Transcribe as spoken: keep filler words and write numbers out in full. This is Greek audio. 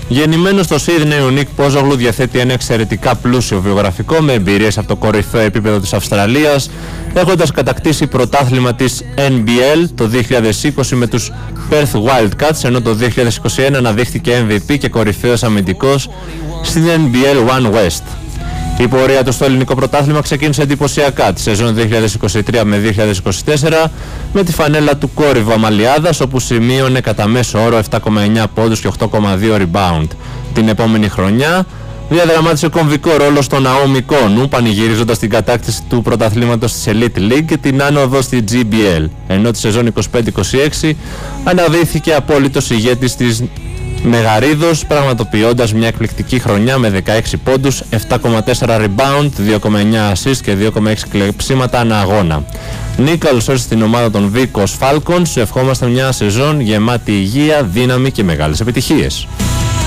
Γεννημένος στο Σίδνεϊ, ο Νίκ Πόζογλου διαθέτει ένα εξαιρετικά πλούσιο βιογραφικό με εμπειρίες από το κορυφαίο επίπεδο της Αυστραλίας, έχοντας κατακτήσει πρωτάθλημα της N B L το δύο χιλιάδες είκοσι με τους Perth Wildcats, ενώ το δύο χιλιάδες είκοσι ένα αναδείχθηκε εμ βι πι και κορυφαίος αμυντικός στην N B L One West. Η πορεία του στο ελληνικό πρωτάθλημα ξεκίνησε εντυπωσιακά τη σεζόν δύο χιλιάδες είκοσι τρία με δύο χιλιάδες είκοσι τέσσερα με τη φανέλα του κόρυβου Αμαλιάδας, όπου σημείωνε κατά μέσο όρο επτά κόμμα εννιά πόντους και οκτώ κόμμα δύο rebound. Την επόμενη χρονιά διαδραμάτισε κομβικό ρόλο στον Ναόμι Κόνου, πανηγυρίζοντας την κατάκτηση του πρωταθλήματος της Elite League και την άνοδο στη G B L, ενώ τη σεζόν είκοσι πέντε είκοσι έξι αναδύθηκε απόλυτος ηγέτης της Μεγαρίδος, πραγματοποιώντας μια εκπληκτική χρονιά με δεκαέξι πόντους, επτά κόμμα τέσσερα rebound, δύο κόμμα εννιά assist και δύο κόμμα έξι κλεψίματα ανά αγώνα. Νίκ, καλώς ήρθατε στην ομάδα των Vikos Falcons. Ευχόμαστε μια σεζόν γεμάτη υγεία, δύναμη και μεγάλες επιτυχίες.